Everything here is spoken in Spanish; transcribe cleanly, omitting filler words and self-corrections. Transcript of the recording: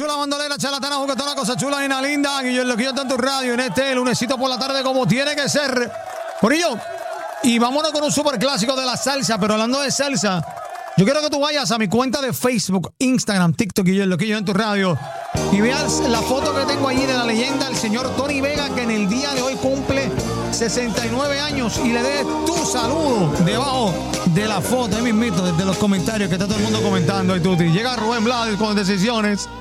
chula, bandolera, charlatana, juguetona, cosa chula, nena linda. Y yo lo que yo en tu radio en este lunesito por la tarde como tiene que ser. Por ello, y vámonos con un super clásico de la salsa. Pero hablando de salsa, yo quiero que tú vayas a mi cuenta de Facebook, Instagram, TikTok y yo lo que yo en tu radio. Y veas la foto que tengo allí de la leyenda, el señor Tony Vega, que en el día de hoy cumple 69 años. Y le des tu saludo debajo de la foto, ahí mismito, desde los comentarios que está todo el mundo comentando. Y tú llega Rubén Blades con decisiones.